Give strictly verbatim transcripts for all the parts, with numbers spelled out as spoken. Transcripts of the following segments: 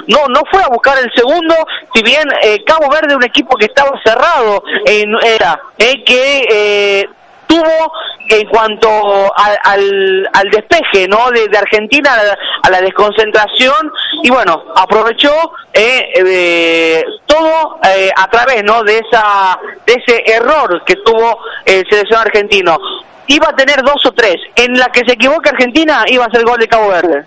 no no fue a buscar el segundo, si bien eh, Cabo Verde, un equipo que estaba cerrado, en, era eh, que eh, tuvo en cuanto a, al, al despeje, ¿no?, de, de Argentina a la, a la desconcentración, y bueno, aprovechó eh, eh, todo eh, a través, ¿no?, de esa de ese error que tuvo el seleccionado argentino. Iba a tener dos o tres, en la que se equivoca Argentina iba a ser gol de Cabo Verde.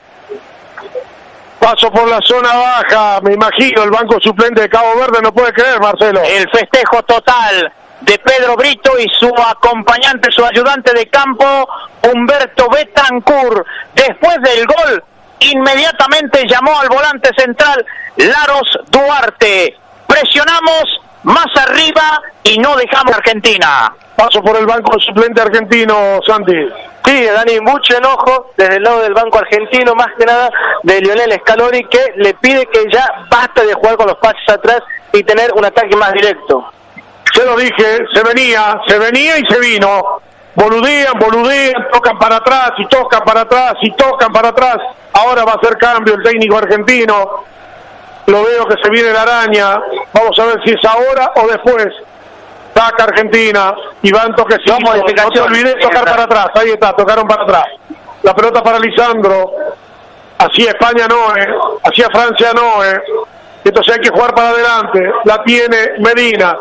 Paso por la zona baja, me imagino, el banco suplente de Cabo Verde no puede creer, Marcelo. El festejo total de Pedro Brito y su acompañante, su ayudante de campo, Humberto Betancourt. Después del gol, inmediatamente llamó al volante central, Laros Duarte. Presionamos más arriba y no dejamos a Argentina. Paso por el banco suplente argentino, Santi. Sí, Dani, mucho enojo desde el lado del banco argentino, más que nada de Lionel Scaloni, que le pide que ya basta de jugar con los pases atrás y tener un ataque más directo. Se lo dije, se venía, se venía y se vino. Boludean, boludean, tocan para atrás y tocan para atrás y tocan para atrás. Ahora va a hacer cambio el técnico argentino. Lo veo que se viene la araña. Vamos a ver si es ahora o después. Saca Argentina, Iván Toquecito, no te olvides tocar para atrás, ahí está, tocaron para atrás. La pelota para Lisandro, así España no, eh. así a Francia no, eh. entonces hay que jugar para adelante, la tiene Medina,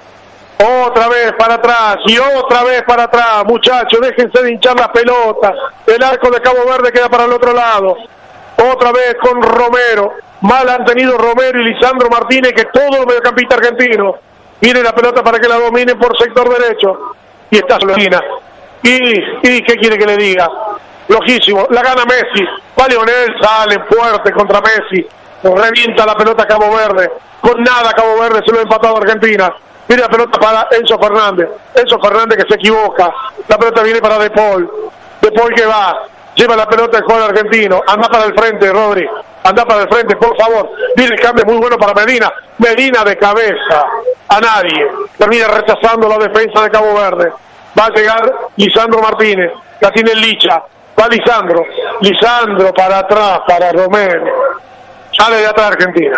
otra vez para atrás y otra vez para atrás, muchachos, déjense de hinchar las pelotas, el arco de Cabo Verde queda para el otro lado, otra vez con Romero, mal han tenido Romero y Lisandro Martínez, que todo el mediocampista argentino. Viene la pelota para que la dominen por sector derecho. Y está Solina. ¿Y, ¿Y qué quiere que le diga? Lojísimo. La gana Messi. Va Lionel, sale fuerte contra Messi. Revienta la pelota a Cabo Verde. Con nada Cabo Verde se lo ha empatado a Argentina. Viene la pelota para Enzo Fernández. Enzo Fernández que se equivoca. La pelota viene para De Paul. De Paul que va. Lleva la pelota el jugador argentino. Anda para el frente, Rodri. Anda para el frente, por favor. Viene el cambio muy bueno para Medina. Medina de cabeza. A nadie. Termina rechazando la defensa de Cabo Verde. Va a llegar Lisandro Martínez. La tiene Licha. Va Lisandro. Lisandro para atrás, para Romero. Sale de atrás Argentina.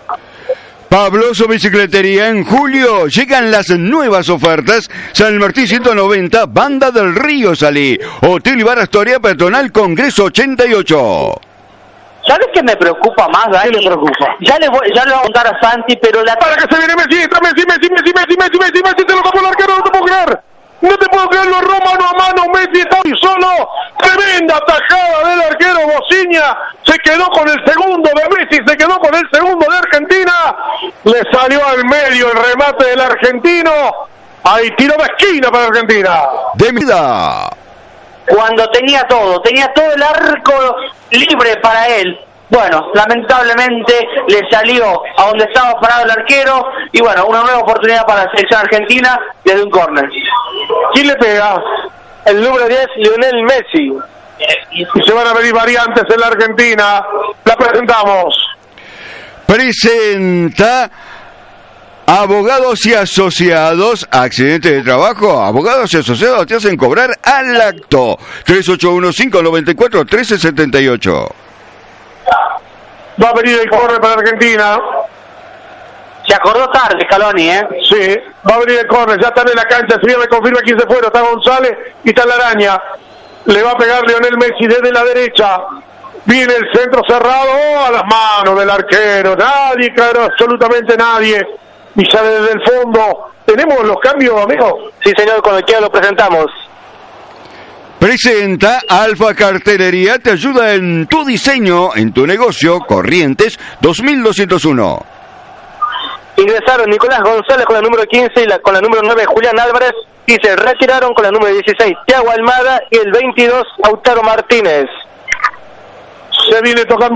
Pabloso Bicicletería, en julio llegan las nuevas ofertas. San Martín ciento noventa, Banda del Río Salí, Hotel y Bar Astoria, Peatonal Congreso ochenta y ocho. ¿Sabes qué me preocupa más, Dani? ¿Qué le preocupa? Ya le voy, ya le voy a contar a Santi, pero la... Para que se viene Messi, está Messi, Messi, Messi, Messi, Messi, Messi, Messi, se lo tapó el arquero, no te puedo creer. No te puedo creer, lo roba mano a mano, Messi está ahí solo. Tremenda tajada del arquero Bociña. Se quedó con el segundo de Messi, se quedó con el segundo de Argentina. Le salió al medio el remate del argentino. Ahí tiro de esquina para Argentina. De mida. Cuando tenía todo, tenía todo el arco libre para él. Bueno, lamentablemente le salió a donde estaba parado el arquero y bueno, una nueva oportunidad para la selección argentina desde un córner. ¿Quién le pega? El número diez, Lionel Messi. Y se van a venir variantes en la Argentina. La presentamos. Presenta Abogados y Asociados, accidente de trabajo, abogados y asociados te hacen cobrar al acto. tres ocho uno cinco nueve cuatro uno tres siete ocho. Va a venir el córner para Argentina. Se acordó tarde Scaloni, ¿eh? Sí, va a venir el córner, ya están en la cancha, si me confirma quién se fueron, está González y está la araña. Le va a pegar Lionel Messi desde la derecha. Viene el centro cerrado, oh, a las manos del arquero. Nadie, claro, absolutamente nadie. Y sale desde el fondo. ¿Tenemos los cambios, amigo? Sí, señor, cuando quiera lo presentamos. Presenta Alfa Cartelería, te ayuda en tu diseño, en tu negocio, Corrientes dos mil doscientos uno. Ingresaron Nicolás González con la número quince y la, con la número nueve Julián Álvarez, y se retiraron con la número dieciséis Thiago Almada y el veintidós Lautaro Martínez. Se viene tocando